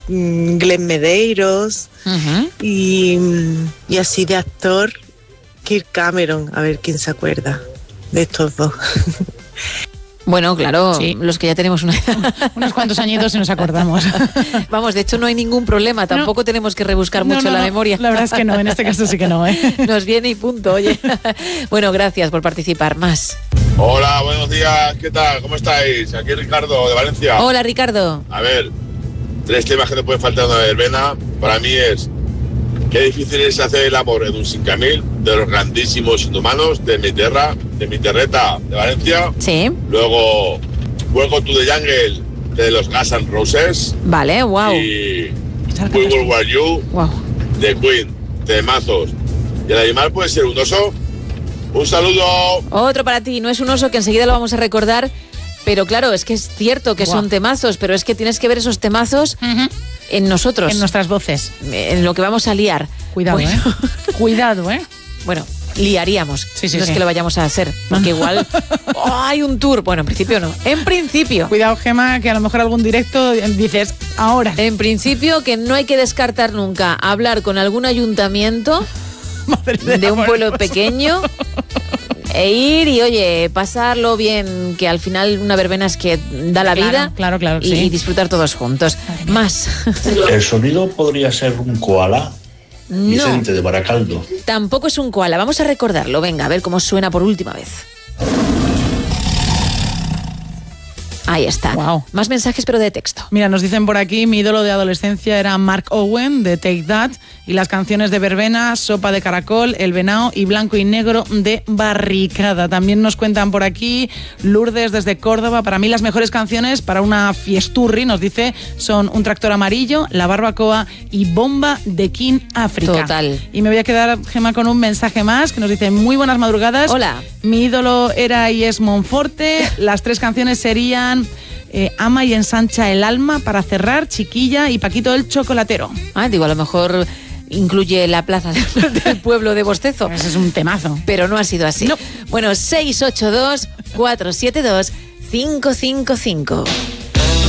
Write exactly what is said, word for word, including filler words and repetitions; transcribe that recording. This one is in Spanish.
mmm, Glenn Medeiros, uh-huh. y, y así de actor, Kirk Cameron, a ver quién se acuerda de estos dos. Bueno, claro, sí. Los que ya tenemos una edad. Unos cuantos añitos y nos acordamos. Vamos, de hecho no hay ningún problema, tampoco no. tenemos que rebuscar no, mucho no, la no. memoria. La verdad es que no, en este caso sí que no, ¿eh? Nos viene y punto, oye. Bueno, gracias por participar. Más. Hola, buenos días, ¿qué tal? ¿Cómo estáis? Aquí Ricardo, de Valencia. Hola, Ricardo. A ver, tres temas que no pueden faltar en una verbena. Para mí es, qué difícil es hacer el amor en un Sincamil de los grandísimos inhumanos de mi tierra, de mi terreta, de Valencia. Sí. Luego, Welcome to the Jungle de los Guns N' Roses. Vale, wow. Y We Will War You wow. de Queen, de Mazos. Y el animal puede ser un oso. Un saludo. Otro para ti, no es un oso que enseguida lo vamos a recordar, pero claro, es que es cierto que wow. son temazos, pero es que tienes que ver esos temazos uh-huh. en nosotros. En nuestras voces. En lo que vamos a liar. Cuidado, bueno. ¿eh? Cuidado, ¿eh? Bueno, liaríamos. Sí, sí, no sí. es que lo vayamos a hacer, porque igual oh, hay un tour. Bueno, en principio no. En principio. Cuidado, Gema, que a lo mejor algún directo dices ahora. En principio que no hay que descartar nunca hablar con algún ayuntamiento de, de un pueblo pequeño e ir y, oye, pasarlo bien, que al final una verbena es que da la claro, vida claro, claro, y, sí. y disfrutar todos juntos. Más. ¿El sonido podría ser un koala? No. Vicente de Baracaldo. Tampoco es un koala. Vamos a recordarlo. Venga, a ver cómo suena por última vez. Ahí está. Wow. Más mensajes, pero de texto. Mira, nos dicen por aquí, mi ídolo de adolescencia era Mark Owen, de Take That, y las canciones de verbena, Sopa de Caracol, El Venao y Blanco y Negro de Barricada. También nos cuentan por aquí, Lourdes desde Córdoba, para mí las mejores canciones para una fiesturri, nos dice, son Un Tractor Amarillo, La Barbacoa y Bomba de King África. Total. Y me voy a quedar, Gemma, con un mensaje más que nos dice, muy buenas madrugadas. Hola. Mi ídolo era y es Monforte, las tres canciones serían... Eh, Ama y ensancha el alma, para cerrar, Chiquilla y Paquito el Chocolatero. Ah, digo, a lo mejor incluye la plaza del pueblo de Bostezo. Ese es un temazo. Pero no ha sido así. No. Bueno, seis ocho dos, cuatro siete dos, cinco cinco cinco.